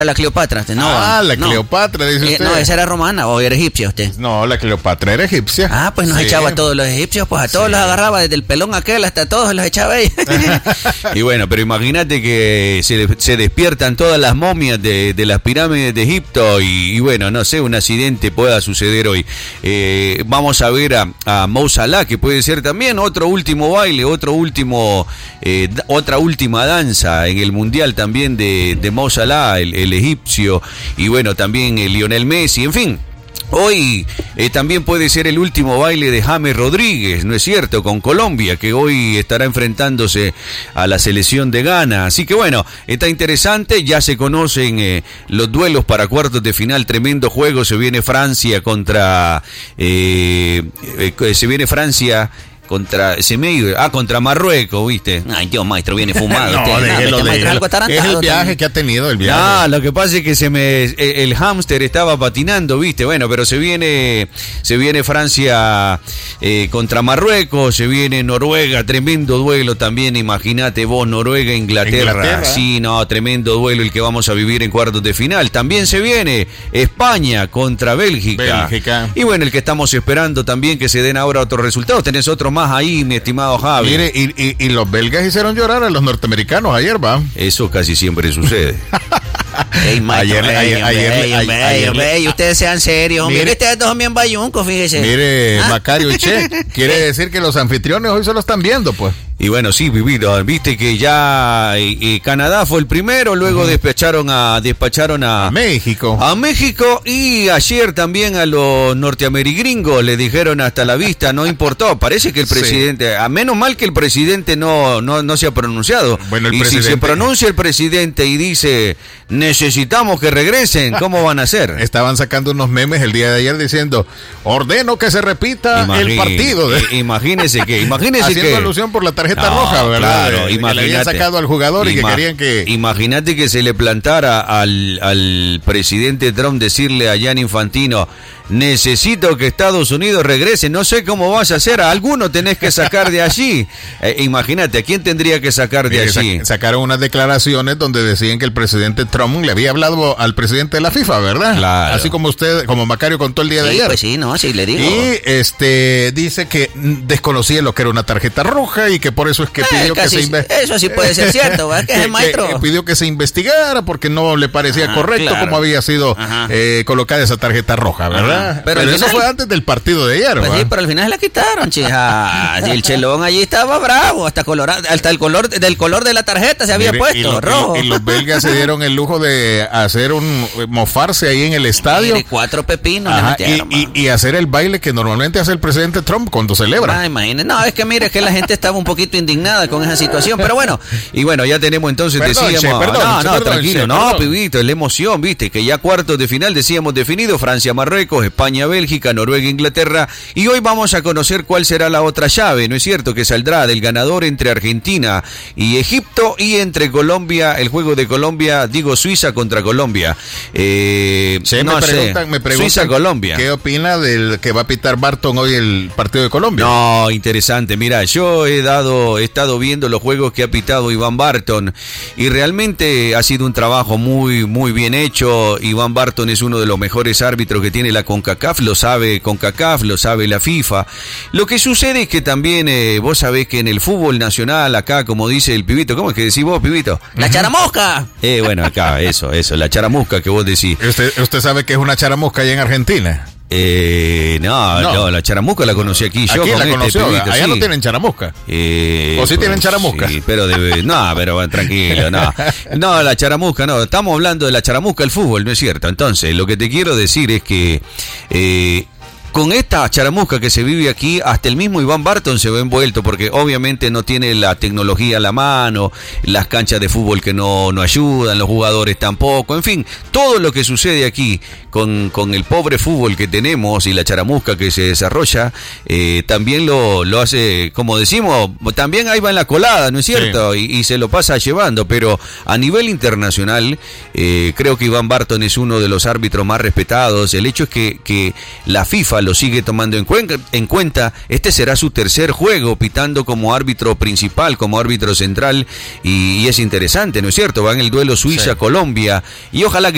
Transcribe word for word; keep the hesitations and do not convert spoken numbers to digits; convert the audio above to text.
La Cleopatra, usted no. Ah, la no. Cleopatra, dice Eh, usted. no, esa era romana o era egipcia usted. No, la Cleopatra era egipcia. Ah, pues nos Sí. echaba a todos los egipcios, pues a todos Sí. los agarraba, desde el pelón aquel hasta todos los echaba ella. Y bueno, pero imagínate que se, se despiertan todas las momias de, de las pirámides de Egipto y, y bueno, no sé, un accidente pueda suceder hoy. Eh, vamos a ver a, a Mo Salah, que puede ser también otro último baile, otro último, eh, d- otra última danza en el Mundial también de, de Mo Salah, el, el egipcio, y bueno, también el Lionel Messi, en fin. Hoy eh, también puede ser el último baile de James Rodríguez, ¿no es cierto?, con Colombia, que hoy estará enfrentándose a la selección de Ghana. Así que bueno, está interesante, ya se conocen eh, los duelos para cuartos de final, tremendo juego, se viene Francia contra... Eh, eh, se viene Francia... Contra, se me iba, ah, contra Marruecos, ¿viste? Ay, Dios, maestro, viene fumado. No, usted. déjelo, este maestro es déjelo. algo atarantado Es el viaje también. que ha tenido, el viaje. Ah, lo que pasa es que se me el, el hámster estaba patinando, ¿viste? Bueno, pero se viene se viene Francia eh, contra Marruecos, se viene Noruega, tremendo duelo también, imagínate vos, Noruega, Inglaterra. Inglaterra. Sí, no, tremendo duelo el que vamos a vivir en cuartos de final. También se viene España contra Bélgica. Bélgica. Y bueno, el que estamos esperando también que se den ahora otros resultados. Tenés otro más ahí, mi estimado Javi. Mire, y, y, y los belgas hicieron llorar a los norteamericanos ayer, ¿va? Eso casi siempre sucede. Ey, maestro, Ayer- ey, ayer- hombre, ayer- ey, hombre, ayer- ey, ayer- hombre, ey, ustedes sean serios, hombre. Mire- Ustedes dos son bien bayuncos, fíjese. Mire, Ah. Macario y Che, quiere decir que los anfitriones hoy se lo están viendo, pues. Y bueno, sí, vivido, viste que ya eh, eh, Canadá fue el primero, luego despacharon a despacharon a, México. a México y ayer también a los norteamerigringos le dijeron hasta la vista, no importó, parece que el Sí. presidente, a menos mal que el presidente no, no, no se ha pronunciado. Bueno, el y si se presidente- pronuncia el presidente y dice, necesitamos que regresen, ¿cómo van a hacer? Estaban sacando unos memes el día de ayer diciendo, ordeno que se repita el Imagi- partido. eh, Imagínese que, imagínese Haciendo que... alusión por la tarjeta No, roja, ¿verdad? claro, De- que le habían imagínate. sacado al jugador y que Ima- querían que... Imagínate que se le plantara al, al presidente Trump decirle a Gianni Infantino, necesito que Estados Unidos regrese, no sé cómo vas a hacer, a alguno tenés que sacar de allí. Eh, imagínate, ¿a quién tendría que sacar de Mire, allí? sac- sacaron unas declaraciones donde decían que el presidente Trump le había hablado al presidente de la FIFA, ¿verdad? Claro. Así como usted, como Macario contó el día de Sí, ayer. pues sí, no, sí le digo. Y este dice que mm, desconocía lo que era una tarjeta roja y que por eso es que Eh, pidió que casi- se inve- eso sí puede ser cierto, ¿verdad? Que es el maestro. que pidió que se investigara porque no le parecía Ajá, correcto claro. cómo había sido Ajá. eh, colocada esa tarjeta roja, ¿verdad? Ajá. Pero, Pero al eso final- fue antes del partido de ayer, Pues ¿va? sí, pero al final se la quitaron, chija. Y el chelón allí estaba bravo, hasta colorado, hasta el color del color de la tarjeta se había Mire, puesto, y, lo- rojo. y- y los belgas se dieron el lujo de hacer un mofarse ahí en el estadio. Mire, cuatro pepinos le Ajá, metieron, y, y- mano. y hacer el baile que normalmente hace el presidente Trump cuando celebra. Ah, imagínese. No, es que mire que la gente estaba un poquito indignada con esa situación, pero bueno. Y bueno, ya tenemos entonces, Perdón, decíamos, che, perdón, no, che, no, perdón, tranquilo, che, no, perdón. pibito, la emoción, viste, que ya cuartos de final decíamos definido, Francia, Marruecos, España, Bélgica, Noruega, Inglaterra, y hoy vamos a conocer cuál será la otra llave, ¿no es cierto?, que saldrá del ganador entre Argentina y Egipto, y entre Colombia, el juego de Colombia, digo Suiza contra Colombia. Eh, Che, no me sé, preguntan, me preguntan Suiza-Colombia. ¿qué opina del que va a pitar Barton hoy el partido de Colombia? No, interesante. Mira, yo he dado, he estado viendo los juegos que ha pitado Iván Barton y realmente ha sido un trabajo muy, muy bien hecho. Iván Barton es uno de los mejores árbitros que tiene la CONCACAF, lo sabe CONCACAF, lo sabe la FIFA. Lo que sucede es que también eh, vos sabés que en el fútbol nacional acá, como dice el pibito, ¿cómo es que decís vos, pibito? ¡La charamosca! Eh, bueno, acá, eso, eso, la charamusca que vos decís. ¿Usted, usted sabe que es una charamusca allá en Argentina? Eh, no, No. no, la charamusca la conocí aquí yo. Aquí con la este conoció, pibito, allá sí. no tienen charamusca. Eh, ¿O sí tienen charamusca? Sí, pero debe, no, pero bueno, tranquilo, no. No, la charamusca, no. Estamos hablando de la charamusca, el fútbol, ¿no es cierto? Entonces, lo que te quiero decir es que eh, con esta charamusca que se vive aquí, hasta el mismo Iván Barton se ve envuelto, porque obviamente no tiene la tecnología a la mano, las canchas de fútbol que no, no ayudan, los jugadores tampoco, en fin, todo lo que sucede aquí con, con el pobre fútbol que tenemos y la charamusca que se desarrolla, eh, también lo, lo hace, como decimos, también ahí va en la colada, ¿no es cierto? Sí. Y, y se lo pasa llevando, pero a nivel internacional, eh, creo que Iván Barton es uno de los árbitros más respetados. El hecho es que, que la FIFA lo sigue tomando en cuenta, en cuenta. Este será su tercer juego pitando como árbitro principal, como árbitro central, y, y es interesante, ¿no es cierto? Va en el duelo Suiza-Colombia, y ojalá que